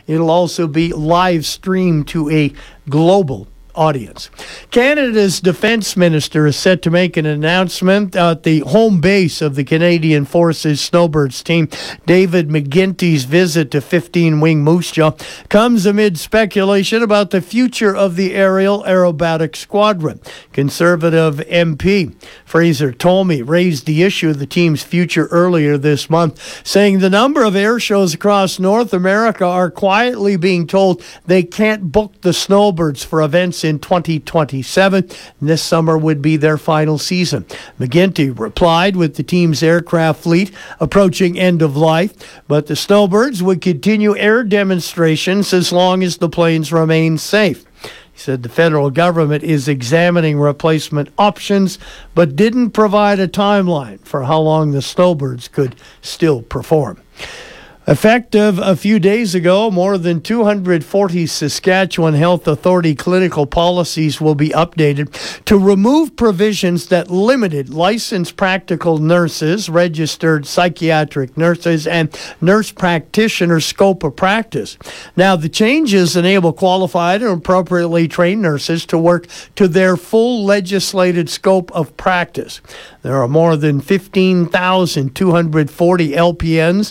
It'll also be live streamed to a global audience. Canada's defense minister is set to make an announcement at the home base of the Canadian Forces Snowbirds team. David McGuinty's visit to 15 Wing Moose Jaw comes amid speculation about the future of the aerial aerobatic squadron. Conservative MP Fraser Tolmie raised the issue of the team's future earlier this month, saying the number of air shows across North America are quietly being told they can't book the Snowbirds for events in 2027. This summer would be their final season. McGuinty replied with the team's aircraft fleet approaching end of life, but the Snowbirds would continue air demonstrations as long as the planes remain safe. He said the federal government is examining replacement options, but didn't provide a timeline for how long the Snowbirds could still perform. Effective a few days ago, more than 240 Saskatchewan Health Authority clinical policies will be updated to remove provisions that limited licensed practical nurses, registered psychiatric nurses, and nurse practitioner scope of practice. Now, the changes enable qualified and appropriately trained nurses to work to their full legislated scope of practice. There are more than 15,240 LPNs,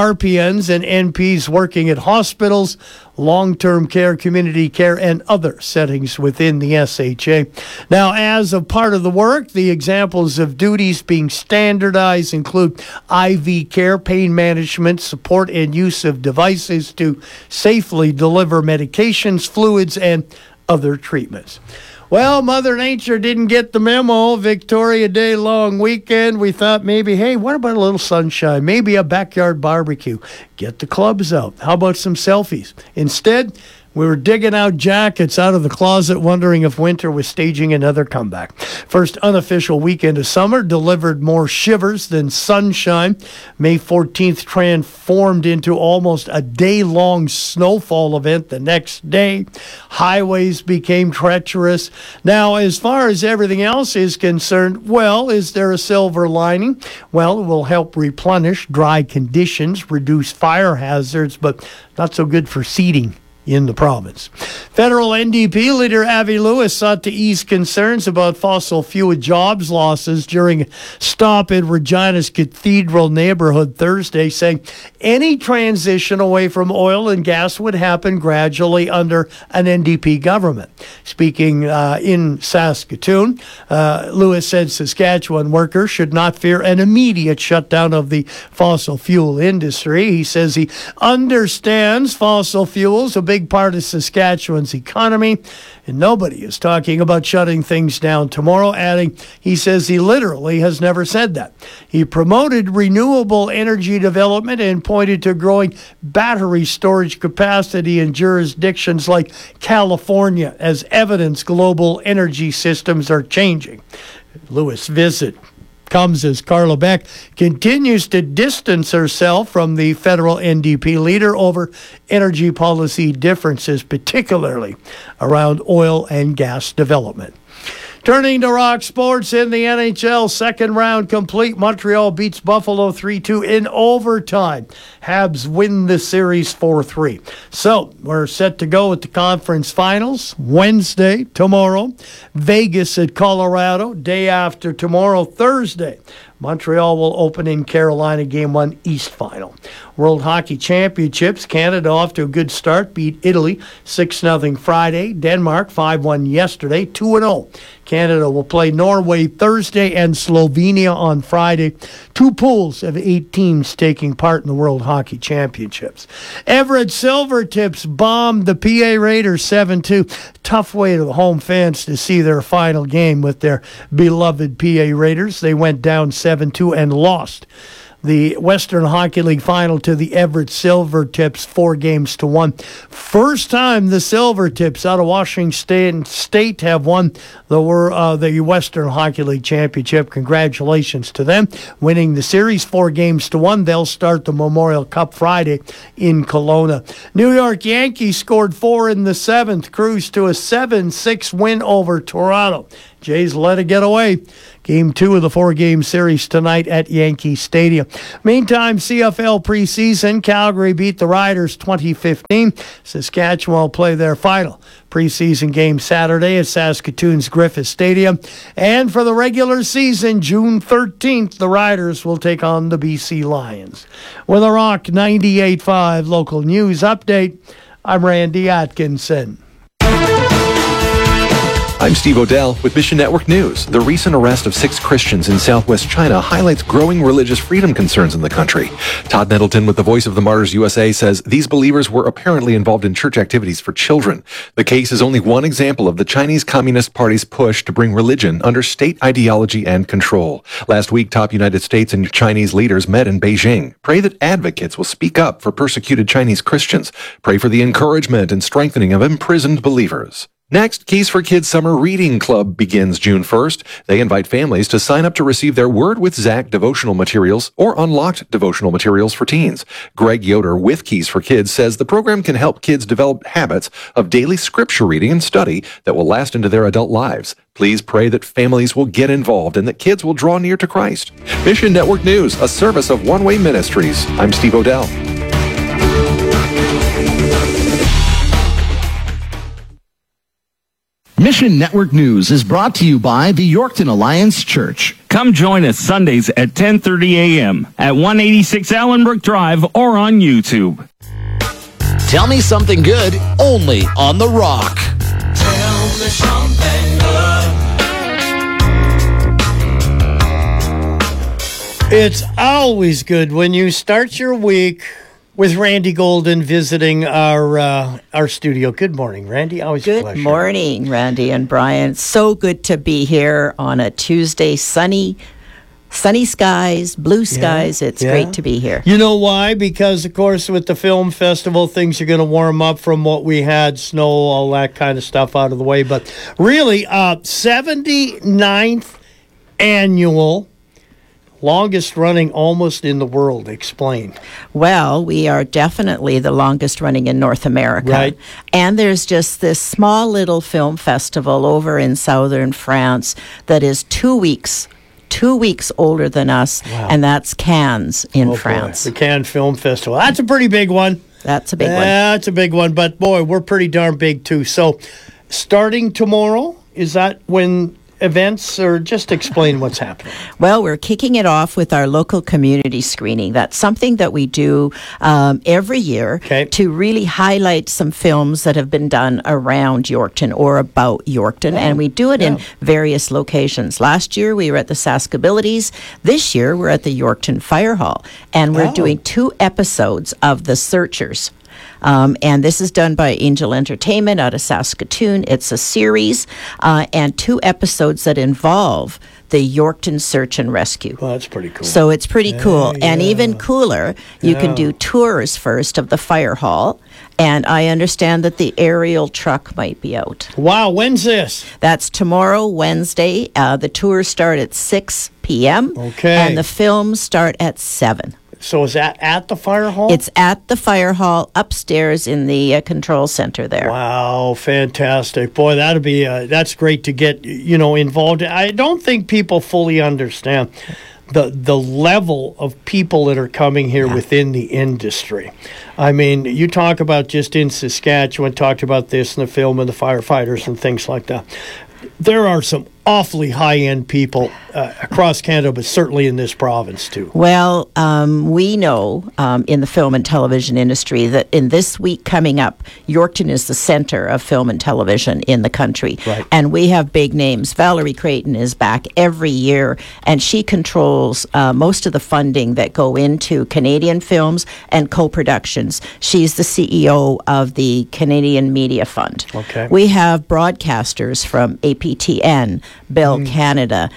RPNs, and NPs working at hospitals, long-term care, community care, and other settings within the SHA. Now, as a part of the work, the examples of duties being standardized include IV care, pain management, support, and use of devices to safely deliver medications, fluids, and other treatments. Well, Mother Nature didn't get the memo. Victoria Day long weekend. We thought maybe, hey, what about a little sunshine? Maybe a backyard barbecue. Get the clubs out. How about some selfies? Instead, we were digging out jackets out of the closet, wondering if winter was staging another comeback. First unofficial weekend of summer delivered more shivers than sunshine. May 14th transformed into almost a day-long snowfall event the next day. Highways became treacherous. Now, as far as everything else is concerned, well, is there a silver lining? Well, it will help replenish dry conditions, reduce fire hazards, but not so good for seeding in the province. Federal NDP leader Avi Lewis sought to ease concerns about fossil fuel jobs losses during a stop in Regina's Cathedral neighborhood Thursday, saying any transition away from oil and gas would happen gradually under an NDP government. Speaking in Saskatoon, Lewis said Saskatchewan workers should not fear an immediate shutdown of the fossil fuel industry. He says he understands fossil fuels, a big part of Saskatchewan's economy, and nobody is talking about shutting things down tomorrow, adding he says he literally has never said that. He promoted renewable energy development and pointed to growing battery storage capacity in jurisdictions like California as evidence global energy systems are changing. Lewis' visit comes as Carla Beck continues to distance herself from the federal NDP leader over energy policy differences, particularly around oil and gas development. Turning to rock sports in the NHL, second round complete. Montreal beats Buffalo 3-2 in overtime. Habs win the series 4-3. So we're set to go with the conference finals Wednesday, tomorrow. Vegas at Colorado. Day after tomorrow, Thursday, Montreal will open in Carolina, Game 1 East Final. World Hockey Championships, Canada off to a good start, beat Italy 6-0 Friday, Denmark 5-1 yesterday, 2-0. Canada will play Norway Thursday and Slovenia on Friday. Two pools of 8 teams taking part in the World Hockey Championships. Everett Silvertips bombed the PA Raiders 7-2. Tough way to the home fans to see their final game with their beloved PA Raiders. They went down 7-2 and lost the Western Hockey League final to the Everett Silvertips 4-1. First time the Silvertips out of Washington State have won the Western Hockey League championship. Congratulations to them. Winning the series 4-1. They'll start the Memorial Cup Friday in Kelowna. New York Yankees scored 4 in the 7th, cruised to a 7-6 win over Toronto. Jays let it get away. Game 2 of the 4-game series tonight at Yankee Stadium. Meantime, CFL preseason, Calgary beat the Riders 2015. Saskatchewan will play their final preseason game Saturday at Saskatoon's Griffith Stadium. And for the regular season, June 13th, the Riders will take on the BC Lions. With a Rock 98.5 local news update, I'm Randy Atkinson. I'm Steve O'Dell with Mission Network News. The recent arrest of 6 Christians in southwest China highlights growing religious freedom concerns in the country. Todd Nettleton with the Voice of the Martyrs USA says these believers were apparently involved in church activities for children. The case is only one example of the Chinese Communist Party's push to bring religion under state ideology and control. Last week, top United States and Chinese leaders met in Beijing. Pray that advocates will speak up for persecuted Chinese Christians. Pray for the encouragement and strengthening of imprisoned believers. Next, Keys for Kids Summer Reading Club begins June 1st. They invite families to sign up to receive their Word with Zach devotional materials or unlocked devotional materials for teens. Greg Yoder with Keys for Kids says the program can help kids develop habits of daily scripture reading and study that will last into their adult lives. Please pray that families will get involved and that kids will draw near to Christ. Mission Network News, a service of One Way Ministries. I'm Steve O'Dell. Mission Network News is brought to you by the Yorkton Alliance Church. Come join us Sundays at 10:30 a.m. at 186 Allenbrook Drive or on YouTube. Tell me something good only on The Rock. Tell me something good. It's always good when you start your week with Randy Golden visiting our studio. Good morning, Randy. Always a pleasure. Good morning, Randy and Brian. So good to be here on a Tuesday. Sunny skies, blue skies. It's great to be here. You know why? Because, of course, with the film festival, things are going to warm up from what we had, snow, all that kind of stuff out of the way. But really, 79th annual, longest running almost in the world. Explain. Well, we are definitely the longest running in North America. Right. And there's just this small little film festival over in southern France that is 2 weeks older than us, and that's Cannes in France. Boy, the Cannes Film Festival. That's a pretty big one. That's a big one. That's a big one, but boy, we're pretty darn big too. So, starting tomorrow, is that when events, or just explain what's happening? Well, we're kicking it off with our local community screening. That's something that we do every year to really highlight some films that have been done around Yorkton or about Yorkton, and we do it in various locations. Last year, we were at the Saskabilities. This year, we're at the Yorkton Fire Hall, and we're doing 2 episodes of The Searchers. And this is done by Angel Entertainment out of Saskatoon. It's a series and 2 episodes that involve the Yorkton Search and Rescue. Well, that's pretty cool. So it's pretty cool. And even cooler, you can do tours first of the fire hall. And I understand that the aerial truck might be out. Wow, when's this? That's tomorrow, Wednesday. The tours start at 6 p.m. Okay. And the films start at 7. So is that at the fire hall? It's at the fire hall upstairs in the control center there. Wow, fantastic. Boy, that'd be that's great to get, involved. I don't think people fully understand the level of people that are coming here within the industry. I mean, you talk about just in Saskatchewan, talked about this in the film and the firefighters and things like that. There are some awfully high-end people across Canada, but certainly in this province, too. Well, we know in the film and television industry that in this week coming up, Yorkton is the center of film and television in the country. Right. And we have big names. Valerie Creighton is back every year, and she controls most of the funding that go into Canadian films and co-productions. She's the CEO of the Canadian Media Fund. Okay. We have broadcasters from APTN, Bell Canada,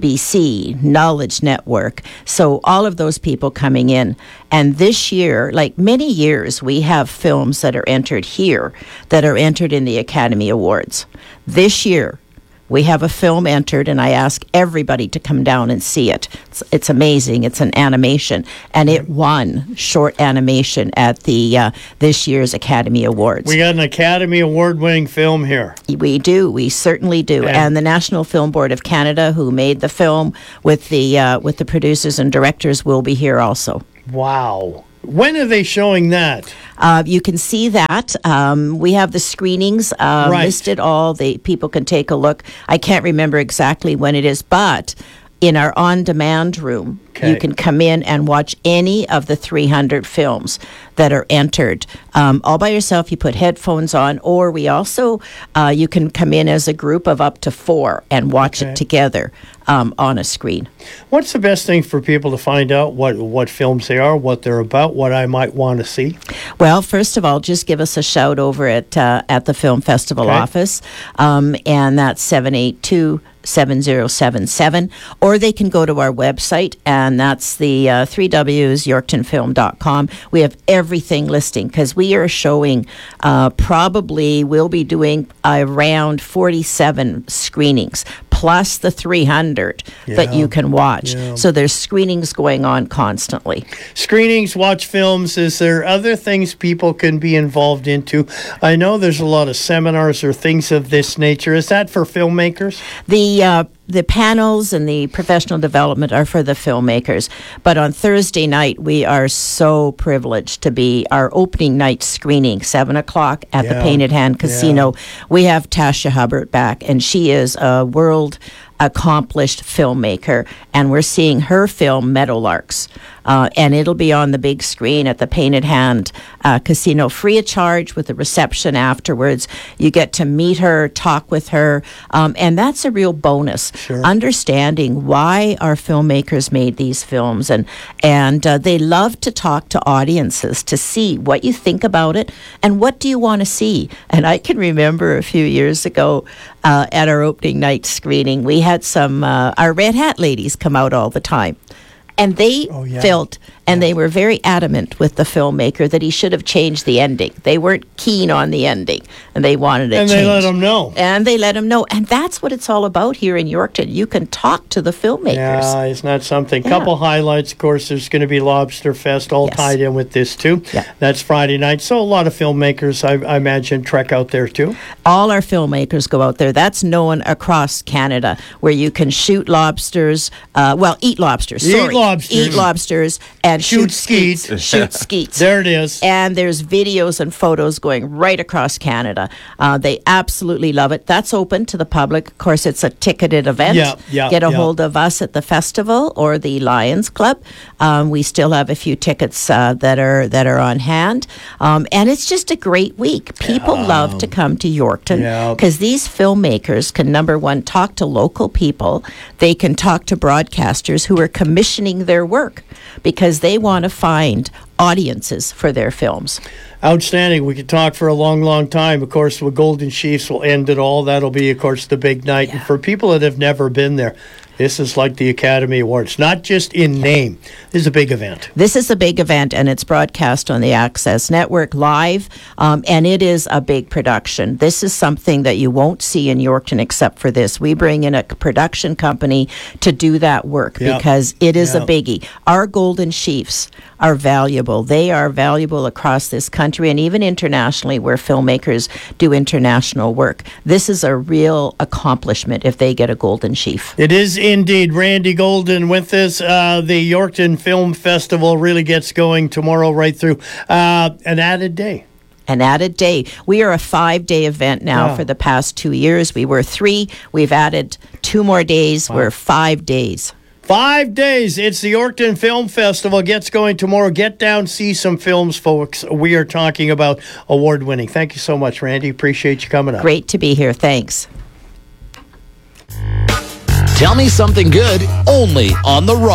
CBC, Knowledge Network. So all of those people coming in. And this year, like many years, we have films that are entered here that are entered in the Academy Awards. This year, we have a film entered, and I ask everybody to come down and see it. It's amazing. It's an animation, and it won short animation at the this year's Academy Awards. We got an Academy Award-winning film here. We do. We certainly do. And the National Film Board of Canada, who made the film with the producers and directors, will be here also. Wow. When are they showing that? You can see that. We have the screenings listed all. People can take a look. I can't remember exactly when it is, but in our on-demand room, you can come in and watch any of the 300 films that are entered all by yourself. You put headphones on, or we also, you can come in as a group of up to 4 and watch it together on a screen. What's the best thing for people to find out what films they are, what they're about, what I might want to see? Well, first of all, just give us a shout over at the Film Festival office, and that's 782-7077, or they can go to our website, and that's the 3Ws, YorktonFilm.com. We have everything listing, because we are showing we'll be doing around 47 screenings, plus the 300 that you can watch. So there's screenings going on constantly. Screenings, watch films. Is there other things people can be involved into? I know there's a lot of seminars or things of this nature. Is that for filmmakers? The panels and the professional development are for the filmmakers. But on Thursday night, we are so privileged to be our opening night screening, 7 o'clock at the Painted Hand Casino. We have Tasha Hubbard back, and she is a world accomplished filmmaker, and we're seeing her film Meadowlarks, and it'll be on the big screen at the Painted Hand Casino, free of charge, with a reception afterwards. You get to meet her, talk with her, and that's a real bonus. Understanding why our filmmakers made these films, and they love to talk to audiences to see what you think about it and what do you want to see. And I can remember a few years ago at our opening night screening, we had some our Red Hat ladies come out all the time, and they felt, and they were very adamant with the filmmaker that he should have changed the ending. They weren't keen on the ending, and they wanted it changed. And they let them know. And they let them know. And that's what it's all about here in Yorkton. You can talk to the filmmakers. Yeah, it's not something. Couple highlights, of course, there's going to be Lobster Fest, all tied in with this, too. That's Friday night. So a lot of filmmakers, I imagine, trek out there, too. All our filmmakers go out there. That's known across Canada, where you can shoot lobsters, eat lobsters. Eat lobsters and shoot skeets. Shoot skeets. There it is. And there's videos and photos going right across Canada. They absolutely love it. That's open to the public. Of course, it's a ticketed event. Get a hold of us at the festival or the Lions Club. We still have a few tickets that are on hand. And it's just a great week. People love to come to Yorkton because these filmmakers can, number one, talk to local people. They can talk to broadcasters who are commissioning their work because they want to find audiences for their films. Outstanding. We could talk for a long, long time. Of course, the Golden Chiefs will end it all. That'll be, of course, the big night. And for people that have never been there, this is like the Academy Awards, not just in name. This is a big event. This is a big event, and it's broadcast on the Access Network live, and it is a big production. This is something that you won't see in Yorkton except for this. We bring in a production company to do that work because it is a biggie. Our Golden Chiefs are valuable. They are valuable across this country and even internationally, where filmmakers do international work. This is a real accomplishment if they get a Golden Chief. It is indeed. Randy Golden with us. The Yorkton Film Festival really gets going tomorrow right through. An added day. An added day. We are a 5-day event now for the past 2 years. We were 3. We've added 2 more days. We're 5 days. 5 days. It's the Yorkton Film Festival. Gets going tomorrow. Get down, see some films, folks. We are talking about award-winning. Thank you so much, Randy. Appreciate you coming up. Great to be here. Thanks. Tell me something good only on The Rock.